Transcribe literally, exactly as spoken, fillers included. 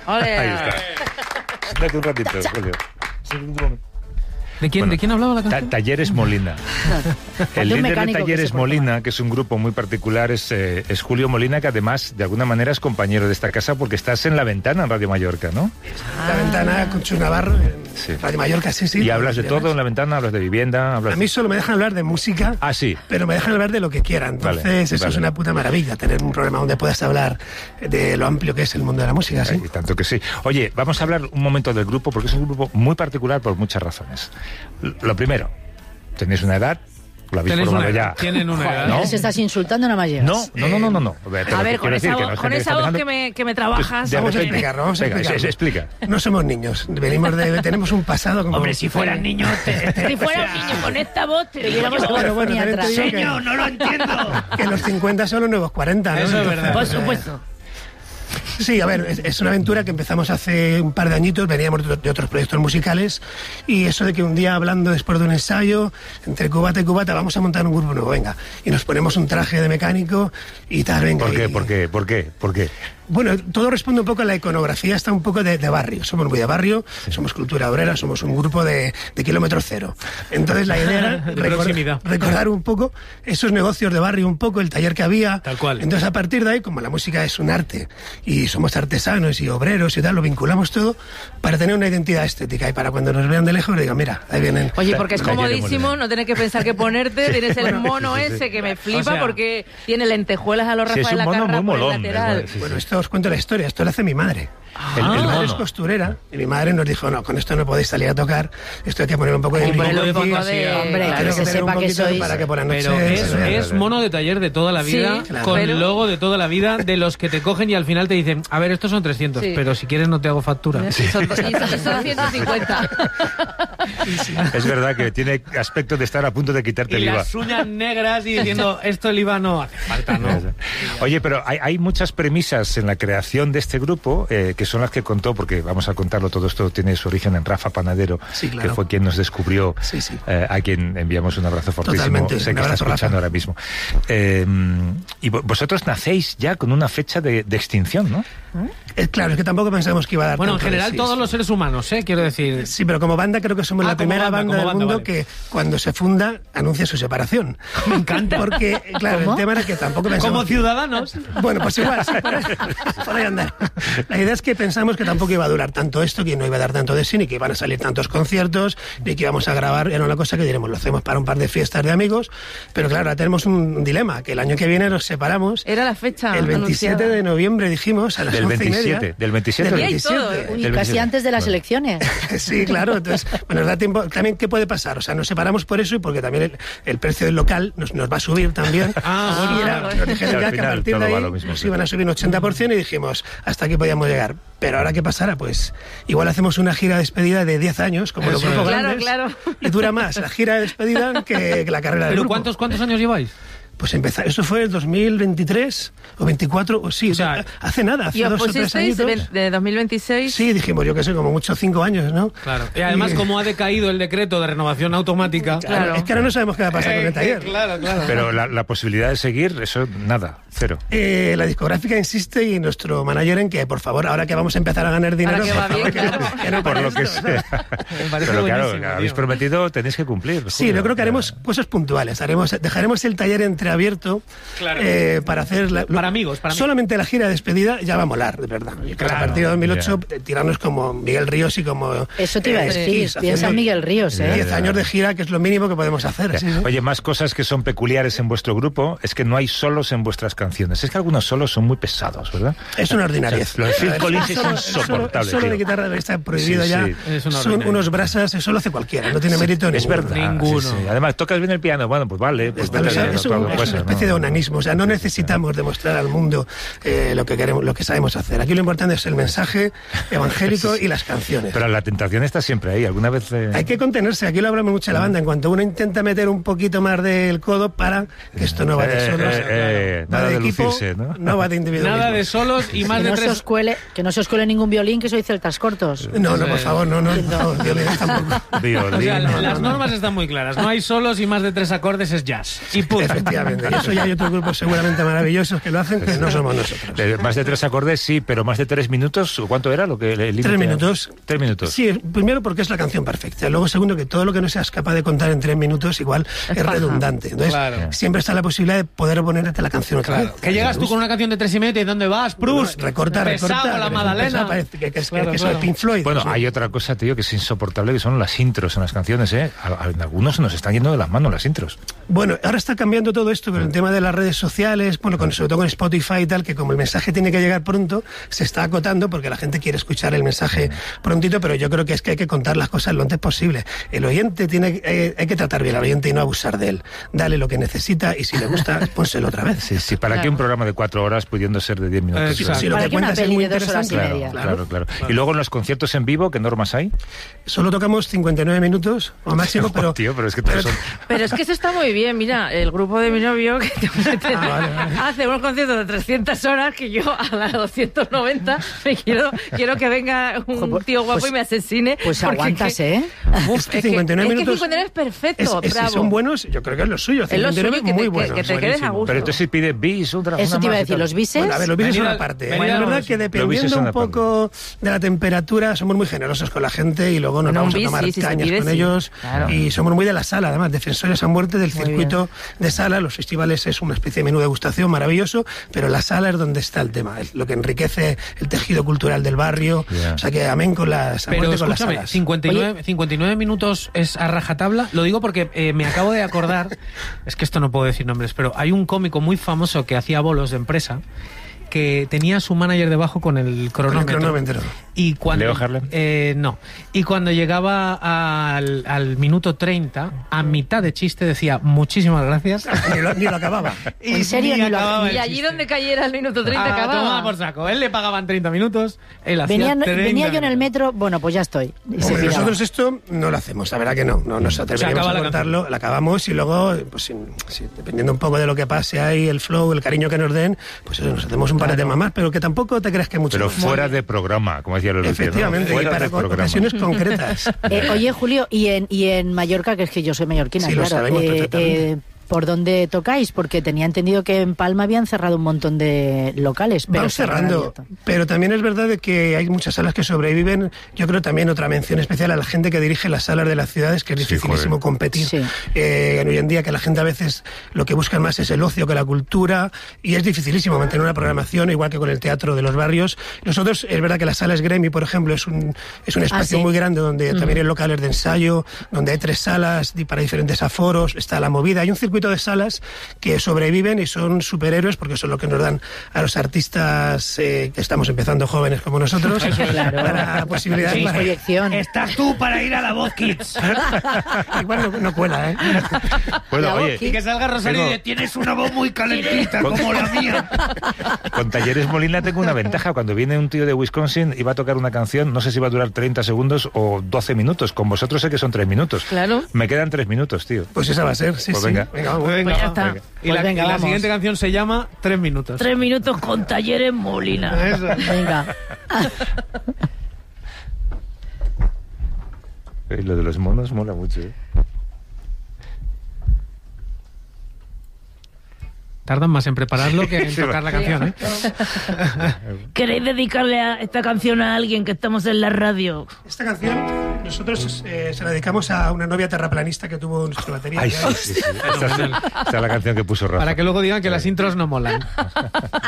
Olé. Ahí está. Siéntate un ratito, Julio. ¿De quién, Bueno, ¿De quién hablaba la Ta- canción? Talleres Molina. El De un líder de mecánico que Talleres se porta Molina, mal. que es un grupo muy particular, es, eh, es Julio Molina, que además, de alguna manera, es compañero de esta casa porque estás en La Ventana, en Radio Mallorca, ¿no? La Ventana con Chus Navarro, en Sí. Radio Mallorca, sí, sí. Y hablas de Además, todo en La Ventana, hablas de vivienda, hablas A mí solo me dejan hablar de música, Ah, sí. pero me dejan hablar de lo que quieran. Entonces, Vale, eso vale. es una puta maravilla, tener un programa donde puedas hablar de lo amplio que es el mundo de la música, ¿sí? Y tanto que sí. Oye, vamos a hablar un momento del grupo, porque es un grupo muy particular por muchas razones. L- Lo primero, tenéis una edad, lo habéis Tenéis formado una ya. edad, tienen una edad. ¿No? Pero si estás insultando, nada más llegas. No, no, no, no, no. no. Te lo A ver, quiero con decir esa que no voz, hay con gente esa está voz pensando- que me, que me trabajas. De Vamos a repente- explicarlo, vamos a Venga, explicarlo. es- explica. No somos niños, venimos de... tenemos un pasado como... Hombre, si fueran niños, te- te- si fuera un niño con esta voz, te diríamos, Bueno, bueno, Ni también te atrás. digo que- señor, no lo entiendo. que los cincuenta son los nuevos cuarenta, ¿no? Eso es Entonces, verdad. Por eh, supuesto. Sí, a ver, es, es una aventura que empezamos hace un par de añitos, veníamos de, de otros proyectos musicales, y eso de que un día hablando después de un ensayo, entre cubata y cubata, vamos a montar un grupo nuevo, venga, y nos ponemos un traje de mecánico y tal, venga. ¿Por qué? y- ¿Por qué? ¿Por qué? ¿Por qué? Bueno, todo responde un poco a la iconografía, está un poco de, de barrio. Somos muy de barrio, somos cultura obrera, somos un grupo de, de kilómetro cero. Entonces la idea era De recordar, proximidad. recordar un poco esos negocios de barrio, un poco el taller que había. Tal cual. Entonces a partir de ahí, como la música es un arte y somos artesanos y obreros y tal, lo vinculamos todo para tener una identidad estética y para cuando nos vean de lejos digan, mira, ahí vienen. Oye, porque es Talleres comodísimo, Molina. no tener que pensar qué ponerte, tienes el mono sí, sí, sí. ese que me flipa O sea, porque tiene lentejuelas a los Sí, es Rafael un mono Lacarra muy por el molón. lateral. Sí, sí. Bueno, esto os cuento la historia, esto lo hace mi madre. El- el mi madre es mono. costurera y mi madre nos dijo, no, con esto no podéis salir a tocar, esto hay que poner un poco de Un poco de brillo, fantasía. Hombre, hay que se tener un sepa que poquito sois... para que por la noche Pero es, se vea. es mono de taller de toda la vida, Sí, claro. con Pero- logo de toda la vida, de los que te cogen y al final te dicen, a ver, estos son trescientos, Sí. pero si quieres no te hago factura. Y son, y son- y son ciento cincuenta. Es verdad que tiene aspecto de estar a punto de quitarte Y el I V A. las uñas negras y diciendo, esto el I V A no hace falta, ¿no? Oye, pero hay, hay muchas premisas en la creación de este grupo eh, que son las que contó, porque vamos a contarlo, todo esto tiene su origen en Rafa Panadero, Sí, claro. que fue quien nos descubrió, Sí, sí. eh, a quien enviamos un abrazo fortísimo. Totalmente, Sé un que está abrazo, escuchando Rafa. ahora mismo. Eh, y vo- vosotros nacéis ya con una fecha de, de extinción, ¿no? Eh, claro, es que tampoco pensamos que iba a dar Bueno, en tanto de general sí, todos sí. los seres humanos, ¿eh? Quiero decir... Sí, pero como banda creo que somos Ah, la como primera banda, banda, como del banda, mundo vale. que cuando se funda anuncia su separación. Me encanta. Porque, claro, ¿Cómo? el tema era que tampoco pensamos... Como ciudadanos. Bueno, pues igual, sí, por, ahí, por ahí andar. La idea es que pensamos que tampoco iba a durar tanto esto, que no iba a dar tanto de sí, ni que iban a salir tantos conciertos, ni que íbamos a grabar. Era una cosa que diremos, lo hacemos para un par de fiestas de amigos, pero claro, ahora tenemos un dilema, que el año que viene nos separamos. Era la fecha El veintisiete anunciada. de noviembre dijimos, a las Del once y veintisiete, media. del veintisiete. Del Y ahí todo, veintisiete. Uy, Del casi veintisiete. antes de las Vale. elecciones. Sí, claro, entonces, bueno, nos da tiempo. También, ¿qué puede pasar? O sea, nos separamos por eso y porque también el, el precio del local nos, nos va a subir también. Ah, bueno. Y era- nos dijeron Al ya que a final partir de todo va ahí lo mismo, nos sí. iban a subir un ochenta por ciento y dijimos, hasta aquí podíamos llegar. Pero ahora, ¿qué pasará? Pues igual hacemos una gira de despedida de diez años, como los Eso grupos es. Claro, grandes, claro. y dura más la gira de despedida que, que la carrera del ¿Pero grupo. cuántos, cuántos años lleváis? Pues empezar, eso fue el dos mil veintitrés o veinticuatro, o sí, O sea, hace nada, hace Y os dos o tres pusisteis añitos. de dos mil veintiséis. Sí, dijimos, yo qué sé, como mucho cinco años, ¿no? Claro. Y además, Y- como ha decaído el decreto de renovación automática... Claro. Es que ahora no sabemos qué va a pasar con el taller. Claro, claro. Pero la, la posibilidad de seguir, eso nada, cero. Eh, la discográfica insiste y nuestro manager en que, por favor, ahora que vamos a empezar a ganar dinero, Ahora que por va favor, bien, que, claro. que no Por pare lo que esto, sea. Me parece Pero claro, buenísimo, habéis tío. prometido, tenéis que cumplir. Sí, Julio. yo creo que haremos cosas puntuales. Haremos, dejaremos el taller entreabierto Claro. eh, para hacer... la- lo- Para amigos, para amigos. Solamente la gira de despedida ya va a molar, de verdad. Y claro, Claro, a partir de dos mil ocho, ya. eh, tirarnos como Miguel Ríos y como... Eso te iba a eh, decir. Kiss, Piensa en haciendo Miguel Ríos, ¿eh? diez años de gira, que es lo mínimo que podemos hacer. sí, sí. Oye, más cosas que son peculiares en vuestro grupo es que no hay solos en vuestras canciones. Es que algunos solos son muy pesados, ¿verdad? Es una ordinariez. Lo de Phil Collins es Solo- insoportable, Solo, solo tío. de guitarra está prohibido Sí, ya. sí. Es una Son ordinaria. unos brasas, eso lo hace cualquiera, no tiene mérito Es ninguno. verdad. Ninguno. sí, sí. Además, tocas bien el piano. Bueno, pues vale. Pues Pero vete eso- a- eso a- a- es pues, una especie ¿no? de onanismo, o sea, no necesitamos demostrar al mundo eh, lo que queremos, lo que sabemos hacer. Aquí lo importante es el mensaje evangélico y las canciones. Pero la tentación está siempre ahí. ¿Alguna vez...? eh, Hay que contenerse, aquí lo hablamos mucho en la banda, en cuanto uno intenta meter un poquito más del codo para que esto no va de Eh, solos, eh, eh, va nada de equipo, lucirse, ¿no? va de individualismo. Nada de solos y más Que de no, se tres... os cuele, que no se os cuele ningún violín, que sois celtas cortos. No, no, por favor, no, no, por favor, violines tampoco. violín, O sea, no, las no, no. normas están muy claras. No hay solos y más de tres acordes es jazz. Y punto. Efectivamente. Efectivamente. Y eso ya hay otros grupos seguramente maravillosos que lo hacen, que no somos nosotros. De más de tres acordes, sí, pero más de tres minutos, ¿cuánto era lo que el límite? Tres minutos. Tres minutos. Sí, primero porque es la canción perfecta. Luego, segundo, que todo lo que no seas capaz de contar en tres minutos igual es, es redundante. Entonces, claro. siempre está la posibilidad de poder ponerte la canción otra Claro. vez. Que llegas tú con una canción de tres y medio y ¿dónde vas? Proust. No, recorta, Pesado, recorta. la que Madalena. pesado, parece que, que es, Claro, que, que claro. soy Pink Floyd. Bueno, Sí. hay otra cosa, tío, que es insoportable, que son las intros en las canciones, ¿eh? A, a, algunos se nos están yendo de las manos las intros. Bueno, ahora está cambiando todo esto con el tema de las redes sociales, bueno, con, sobre todo con Spotify y tal, que como el mensaje tiene que llegar pronto, se está acotando porque la gente quiere escuchar el mensaje prontito, pero yo creo que es que hay que contar las cosas lo antes posible. El oyente tiene, eh, hay que tratar bien al oyente y no abusar de él. Dale lo que necesita y si le gusta, pónselo otra vez. Sí, sí, ¿para Claro. qué un programa de cuatro horas pudiendo ser de diez minutos? Exacto. Si lo ¿Para que qué una cuentas es peli muy de dos horas y interesante, media? Claro, claro, claro. Y luego en los conciertos en vivo, ¿qué normas hay? Solo tocamos cincuenta y nueve minutos o máximo, pero... Tío, pero es que todos son... Pero es que eso está muy bien. Mira, el grupo de mi novio que te mete- Ah, vale, vale. hace unos conciertos de trescientas horas que yo a las doscientas noventa me quiero, quiero que venga un Ojo, tío guapo pues- y me asesine. Pues porque aguantas, que- ¿eh? Uf, Es que cincuenta y nueve es que minutos cincuenta y nueve es perfecto, Es, es- bravo. si son buenos, yo creo que es lo suyo. Es lo cincuenta y nueve suyo, que te- muy que- buenos. que te quedes a buenísimo. gusto. Pero entonces si pide bis, otra Eso una te iba a más y decir, tal. los bises. Bueno, a ver, los bises Venid son a- aparte. ¿eh? venid La a- verdad que Los bises dependiendo son un aparte. poco de la temperatura, somos muy generosos con la gente y luego nos No, vamos un a bis, tomar sí, sí, se cañas pide, con sí. ellos. Claro. Y somos muy de la sala, además, defensores a muerte del Muy circuito de sala. Los festivales es una especie de menú de degustación maravilloso, pero la sala es donde está el tema, es lo que enriquece el tejido cultural del barrio. Yeah. O sea que amén con las, a Pero muerte con las escúchame, salas. cincuenta y nueve, cincuenta y nueve minutos es a rajatabla. Lo digo porque eh, me acabo de acordar, es que esto no puedo decir nombres, pero hay un cómico muy famoso que hacía bolos de empresa que tenía a su manager debajo con el cronómetro. cronómetro. Y cuando, ¿Leo Harlem? Eh, no. Y cuando llegaba al, al minuto treinta, a mitad de chiste decía muchísimas gracias. Ni lo, ni lo acababa. Y ¿En serio? ni Ni lo- acababa el Y allí chiste. donde cayera el minuto treinta Ah, acababa. tomaba por saco. Él le pagaban treinta minutos, él hacía Venía, treinta venía yo en el minutos. metro, bueno, pues ya estoy. Y se Hombre, piraba. nosotros esto no lo hacemos, la verdad que no, no nos atreveríamos acaba a la contarlo, la acabamos y luego, pues si- si- dependiendo un poco de lo que pase ahí, el flow, el cariño que nos den, pues eso, nos hacemos un par de temas más, pero que tampoco te creas que mucho Pero más. fuera de programa, como decía Lolo. Efectivamente, y Fuera para de con- programa. ocasiones concretas. Eh, oye, Julio, y en, y en Mallorca, que es que yo soy mallorquina, Sí, lo claro. sabemos eh, perfectamente. eh, ¿por dónde tocáis? Porque tenía entendido que en Palma habían cerrado un montón de locales. Pero Van se habrán cerrando, abierto. pero también es verdad de que hay muchas salas que sobreviven. Yo creo también otra mención especial a la gente que dirige las salas de las ciudades, que es Sí, dificilísimo joder. competir. Sí. Eh, hoy en día que la gente a veces lo que busca más es el ocio que la cultura y es dificilísimo mantener una programación, igual que con el teatro de los barrios. Nosotros, es verdad que la sala Esgremi, por ejemplo, es un, es un espacio sí. muy grande donde también hay locales de ensayo, donde hay tres salas di- para diferentes aforos, está la movida. Hay un circuito de salas que sobreviven y son superhéroes porque son lo que nos dan a los artistas eh, que estamos empezando jóvenes como nosotros Claro. para posibilidades Sí, para- proyección. Estás tú para ir a la voz Kids. igual no, no cuela, ¿eh? Bueno, La oye, voz, Y que salga Rosario Tengo- y dice, tienes una voz muy calentita Con- como la mía. con Talleres Molina tengo una ventaja. Cuando viene un tío de Wisconsin y va a tocar una canción, no sé si va a durar treinta segundos o doce minutos. Con vosotros sé que son tres minutos. Claro. Me quedan tres minutos, tío. Pues esa va a ser, sí, Pues sí. venga. vamos. Venga, Pues ya está. venga. Y Pues la, venga, y la vamos. siguiente canción se llama Tres minutos. Tres minutos con Talleres Molina. Eso. Venga. Eh, Lo de los monos mola mucho, ¿eh? Tardan más en prepararlo que en Sí, tocar la canción, ¿eh? ¿Queréis dedicarle a esta canción a alguien que estamos en la radio? Esta canción nosotros eh, se la dedicamos a una novia terraplanista que tuvo nuestra batería. Ay, sí, sí, sí. Esta es, esta es la canción que puso Rafa. Para que luego digan que las intros no molan.